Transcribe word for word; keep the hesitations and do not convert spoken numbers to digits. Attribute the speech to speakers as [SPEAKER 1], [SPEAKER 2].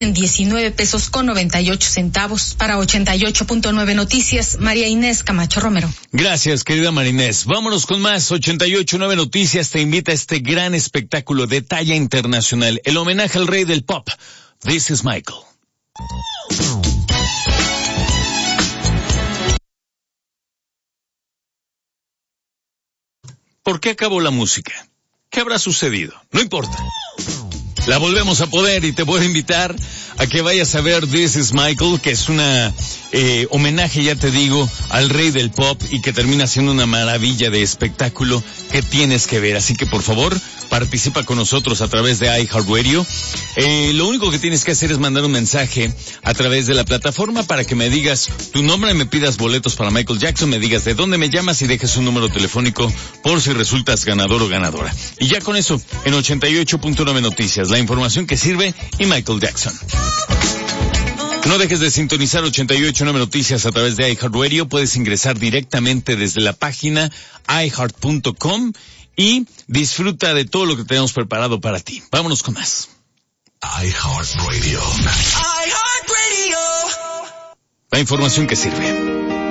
[SPEAKER 1] en diecinueve pesos con noventa y ocho centavos. Para ochenta y ocho punto nueve Noticias, María Inés Camacho Romero.
[SPEAKER 2] Gracias, querida María Inés. Vámonos con más. ochenta y ocho punto nueve Noticias te invita a este gran espectáculo de talla internacional, el homenaje al rey del pop. This is Michael. ¿Por qué acabó la música? ¿Qué habrá sucedido? No importa. La volvemos a poder y te puedo invitar a que vayas a ver This is Michael, que es una eh, homenaje, ya te digo, al rey del pop y que termina siendo una maravilla de espectáculo que tienes que ver. Así que por favor, participa con nosotros a través de iHeartRadio. Eh, lo único que tienes que hacer es mandar un mensaje a través de la plataforma para que me digas tu nombre, me pidas boletos para Michael Jackson, me digas de dónde me llamas y dejes un número telefónico por si resultas ganador o ganadora. Y ya con eso, en ochenta y ocho punto nueve Noticias, la información que sirve y Michael Jackson. No dejes de sintonizar ochenta y ocho punto nueve Noticias a través de iHeartRadio. Puedes ingresar directamente desde la página i heart punto com y disfruta de todo lo que tenemos preparado para ti. Vámonos con más.
[SPEAKER 3] iHeartRadio.
[SPEAKER 2] La información que sirve.